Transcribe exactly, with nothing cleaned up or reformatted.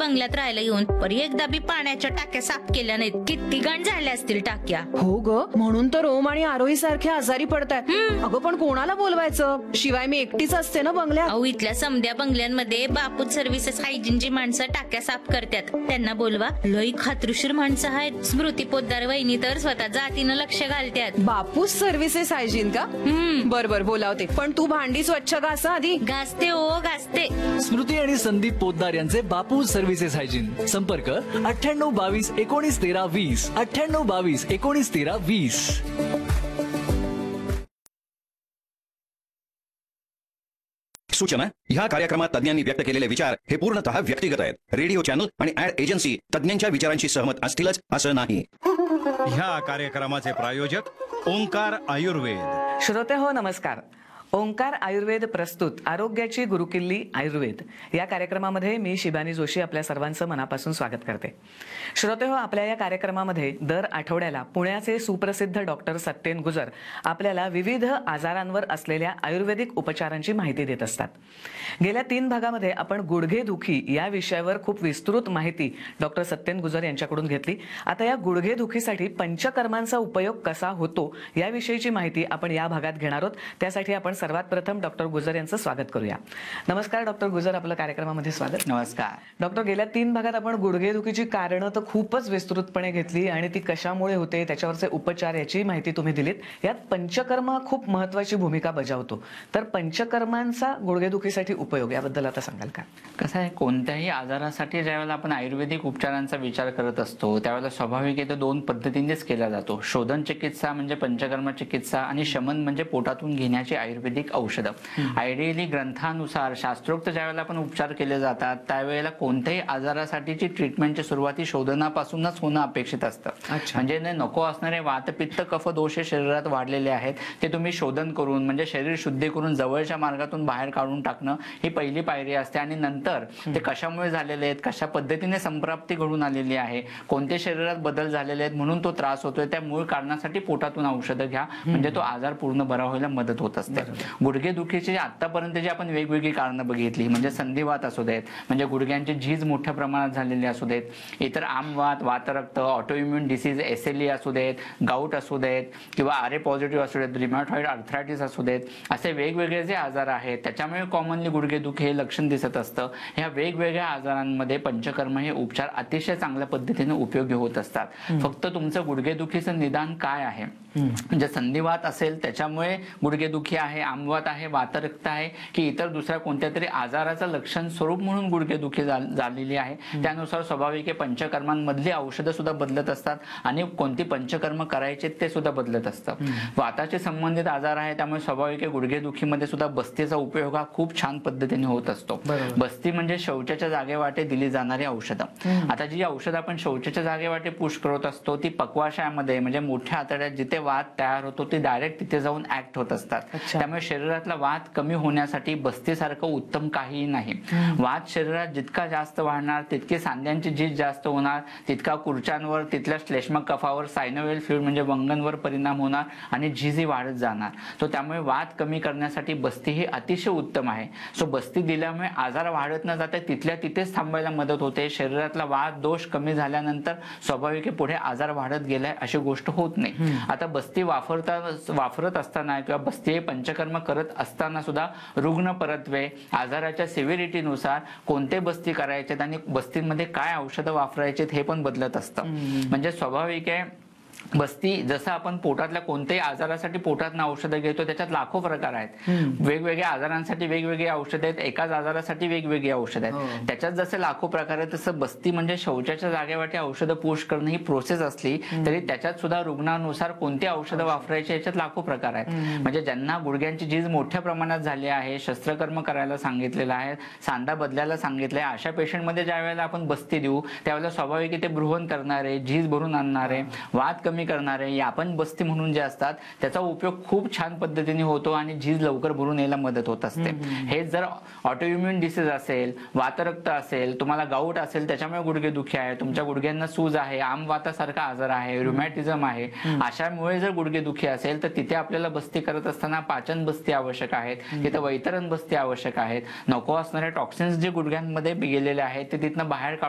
बंगल्यात राहायला येऊन परी एकदा बी पाण्याच्या टाक्या साफ केल्या नाहीत. किती घाण झाल्या असतील टाक्या. हो ग, म्हणून तर ओम आणि आरोही सारखे आजारी पडतायत. अगं पण कोणाला बोलवायचं, शिवाय मी एकटीच असते ना बंगल्यात. अहो, इथल्या समध्या बंगल्यांमध्ये बापूत सर्व्हिसेस हायजीनची माणसं टाक्या साफ करतात. त्यांना बोलवा. लई खात्रीशीर माणसं आहेत. स्मृती पोद्दार वहिनी तर स्वतः जातीनं लक्ष घालतात. बापूस सर्व्हिसेस हायजीन का? बर बर बोलावते, पण तू भांडी स्वच्छ घास आधी. घासते ओ घासते. स्मृती आणि संदीप पोद्दार यांचे बापू सर्व्हिसेस हायजीन. संपर्क अठ्ठ्याण्णव बावीस एकोणीस तेरा वीस अठ्ठ्याण्णव बावीस एकोणीस तेरा वीस. सूचना: ह्या कार्यक्रमात तज्ञांनी व्यक्त केलेले विचार हे पूर्णतः व्यक्तिगत आहेत. रेडिओ चॅनल आणि ऍड एजन्सी तज्ञांच्या विचारांशी सहमत असतीलच असं नाही. ह्या कार्यक्रमाचे प्रायोजक ओंकार आयुर्वेद. श्रोते हो, नमस्कार. ओंकार आयुर्वेद प्रस्तुत आरोग्याची गुरुकिल्ली आयुर्वेद या कार्यक्रमामध्ये मी शिबानी जोशी आपल्या सर्वांचं मनापासून स्वागत करते. श्रोते हो, आपल्या या कार्यक्रमामध्ये दर आठवड्याला पुण्याचे सुप्रसिद्ध डॉक्टर सत्येन गुजर आपल्याला विविध आजारांवर असलेल्या आयुर्वेदिक उपचारांची माहिती देत असतात. गेल्या तीन भागामध्ये आपण गुडघेदुखी या विषयावर खूप विस्तृत माहिती डॉक्टर सत्येन गुजर यांच्याकडून घेतली. आता या गुडघेदुखीसाठी पंचकर्मांचा उपयोग कसा होतो याविषयीची माहिती आपण या भागात घेणार आहोत. त्यासाठी आपण सर्वात प्रथम डॉक्टर गुजर यांचं स्वागत करूया. नमस्कार डॉक्टर गुजर, आपल्या कार्यक्रमामध्ये स्वागत. नमस्कार डॉक्टर, गेल्या तीन भागात आपण गुडघेदुखीची कारणं तर खूपच विस्तृतपणे घेतली आणि ती कशामुळे होते, त्याच्यावरचे उपचार याची माहिती तुम्ही दिलीत. यात पंचकर्म खूप महत्वाची भूमिका बजावतो. तर पंचकर्मांचा गुडघेदुखीसाठी उपयोग याबद्दल आता सांगाल का? कसं आहे, कोणत्याही आजारासाठी ज्यावेळेला आपण आयुर्वेदिक उपचारांचा विचार करत असतो त्यावेळेला स्वाभाविक आहे तो दोन पद्धतीनेच केला जातो. शोधन चिकित्सा म्हणजे पंचकर्म चिकित्सा आणि शमन म्हणजे पोटातून घेण्याची आयुर्वेदिक औषधं. आयडियली ग्रंथानुसार शास्त्रोक्त ज्यावेळेला आपण उपचार केले जातात त्यावेळेला कोणत्याही आजारासाठीची ट्रीटमेंटची सुरुवात ही शोधनापासूनच होणं अपेक्षित असतं. म्हणजे नको असणारे वातपित्त कफ दोष शरीरात वाढलेले आहेत ते तुम्ही शोधन करून म्हणजे शरीर शुद्धी करून जवळच्या मार्गातून बाहेर काढून टाकणं ही पहिली पायरी असते. आणि नंतर ते कशामुळे झालेले आहेत, कशा पद्धतीने संप्राप्ती घडून आलेली आहे, कोणते शरीरात बदल झालेले आहेत म्हणून तो त्रास होतोय, त्या मूळ कारणासाठी पोटातून औषधं घ्या म्हणजे तो आजार पूर्ण बरा व्हायला मदत होत असते. गुडघेदुखीची आतापर्यंत जी आपण वेगवेगळी कारणं बघितली म्हणजे संधिवात असू देत, म्हणजे गुडघ्यांची झीज मोठ्या प्रमाणात झालेली असू देत, इतर आमवात, वातरक्त, ऑटोइम्युन डिसीज, एसएलई असू देत, गाऊट असू देत किंवा आर ए पॉझिटिव्ह असू देत, रिमॅटॉइड आर्थरायटिस असू देत, असे वेगवेगळे जे आजार आहेत त्याच्यामुळे कॉमनली गुडघेदुखी हे लक्षण दिसत असतं. ह्या वेगवेगळ्या आजारांमध्ये पंचकर्म हे उपचार अतिशय चांगल्या पद्धतीने उपयोगी होत असतात. फक्त तुमचं गुडघेदुखीचं निदान काय आहे, म्हणजे संधिवात असेल त्याच्यामुळे गुडघेदुखी आहे, आमवात आहे, वातरक्त आहे की इतर दुसऱ्या कोणत्या तरी आजाराचं लक्षण स्वरूप म्हणून गुडघेदुखी झालेली आहे, त्यानुसार स्वाभाविक पंचकर्मांमधली औषधं सुद्धा बदलत असतात आणि कोणती पंचकर्म करायचे ते सुद्धा बदलत असतं. वाताचे संबंधित आजार आहे त्यामुळे स्वाभाविक गुडघेदुखीमध्ये सुद्धा बस्तीचा उपयोग हा खूप छान पद्धतीने होत असतो. बस्ती म्हणजे शौचाच्या जागेवाटे दिली जाणारी औषधं. आता जी औषधं आपण शौचाच्या जागेवाटे पुश करत असतो ती पक्वाशयामध्ये म्हणजे मोठ्या आतड्यात जिथे वात तयार होतो ती डायरेक्ट तिथे जाऊन ऍक्ट होत असतात. त्यामुळे शरीरातला वात कमी होण्यासाठी बस्तीसारखं उत्तम काहीही नाही. वात शरीरात जितका जास्त वाढणार तितकी सांध्यांची झीज जास्त होणार, तितका खुर्च्यांवर, तिथल्या श्लेष्मक कफावर, सायनोवियल फ्लुइड म्हणजे वंगणवर परिणाम होणार आणि झीजही वाढत जाणार. तो त्यामुळे वात कमी करण्यासाठी बस्ती ही अतिशय उत्तम आहे. सो बस्ती दिल्यामुळे आजार वाढत न जाता तिथल्या तिथेच थांबायला मदत होते. शरीरातला वात दोष कमी झाल्यानंतर स्वाभाविक पुढे आजार वाढत गेलाय अशी गोष्ट होत नाही. आता बस्ती वापरता वापरत असताना किंवा बस्ती पंचकर्म करत असताना सुद्धा रुग्ण परत्वे, आजाराच्या सिव्हिरिटीनुसार कोणते बस्ती करायचे आणि बस्तीमध्ये काय औषधं वापरायचे हे पण बदलत असतं. म्हणजे स्वाभाविक आहे बस्ती जसं आपण पोटातल्या कोणत्याही आजारासाठी पोटातनं औषधं घेतो त्याच्यात लाखो प्रकार आहेत. वेगवेगळ्या आजारांसाठी वेगवेगळी औषधं आहेत, एकाच आजारासाठी वेगवेगळी औषधं आहेत. त्याच्यात जसे लाखो प्रकार आहेत तसं बस्ती म्हणजे शौचाच्या जागेवाटी औषधं पुश करणं ही प्रोसेस असली तरी त्याच्यात सुद्धा रुग्णानुसार कोणती औषधं वापरायची याच्यात लाखो प्रकार आहेत. म्हणजे ज्यांना गुडघ्यांची झीज मोठ्या प्रमाणात झाली आहे, शस्त्रकर्म करायला सांगितलेलं आहे, सांधा बदलायला सांगितलंय, अशा पेशंटमध्ये ज्या वेळेला आपण बस्ती देऊ त्यावेळेला स्वाभाविक ते भ्रुवन करणारे, झीज भरून आणणारे, वात कमी करणारे आपण बस्ती म्हणून जे असतात त्याचा उपयोग खूप छान पद्धतीने होतो आणि झीज लवकर भरून यायला मदत होत असते. हे जर ऑटोइम्युन डिसीज असेल, वातरक्त असेल, तुम्हाला गाऊट असेल त्याच्यामुळे गुडघेदुखी आहे, तुमच्या गुडघ्यांना सूज आहे, आमवातासारखा आजार आहे, रुमॅटिझम आहे, अशामुळे जर गुडघेदुखी असेल तर तिथे आपल्याला बस्ती करत असताना पाचन बस्ती आवश्यक आहेत, तिथे वैतरण बस्ती आवश्यक आहेत. नको असणारे टॉक्सिन्स जे गुडघ्यांमध्ये गेलेले आहेत ते तिथनं बाहेर